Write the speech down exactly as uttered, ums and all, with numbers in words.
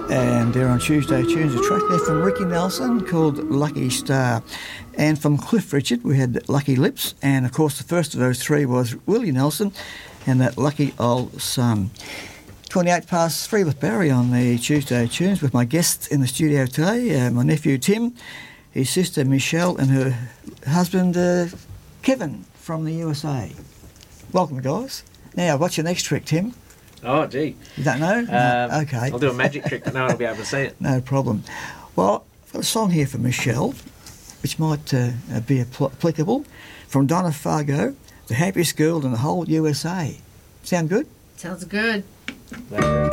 and they're on Tuesday Tunes, a track there from Ricky Nelson called Lucky Star. And from Cliff Richard, we had Lucky Lips, and of course the first of those three was Willie Nelson and that Lucky Old Sun. twenty-eight past three with Barry on the Tuesday Tunes with my guests in the studio today, uh, my nephew Tim, his sister Michelle and her husband uh, Kevin from the U S A. Welcome, guys. Now, what's your next trick, Tim? Oh, gee. You don't know? Um, No. Okay. I'll do a magic trick, but no one will be able to see it. No problem. Well, I've got a song here for Michelle, which might uh, be apl- applicable, from Donna Fargo, the happiest girl in the whole U S A. Sound good? Sounds good. There.